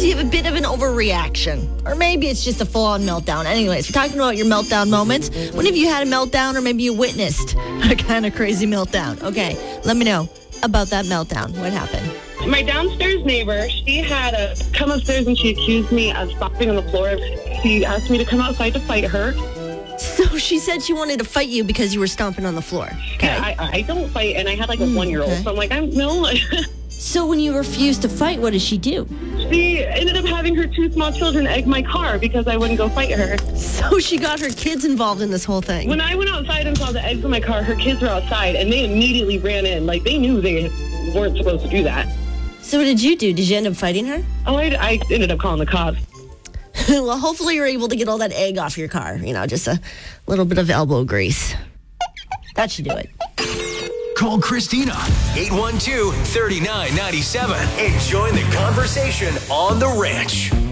sometimes you have a bit of an overreaction. Or maybe it's just a full-on meltdown. Anyways, we're talking about your meltdown moments. When have you had a meltdown or maybe you witnessed a kind of crazy meltdown? Okay, let me know about that meltdown. What happened? My downstairs neighbor, she had come upstairs and she accused me of stomping on the floor. She asked me to come outside to fight her. So she said she wanted to fight you because you were stomping on the floor. Okay. Yeah, I don't fight, and I had like a 1-year-old, okay. so I'm like, no. So when you refused to fight, what did she do? She ended up having her 2 small children egg my car because I wouldn't go fight her. So she got her kids involved in this whole thing. When I went outside and saw the eggs in my car, her kids were outside, and they immediately ran in. Like, they knew they weren't supposed to do that. So what did you do? Did you end up fighting her? Oh, I ended up calling the cops. Well, hopefully you're able to get all that egg off your car. You know, just a little bit of elbow grease. That should do it. Call Christina, 812-3997, and join the conversation on The Ranch.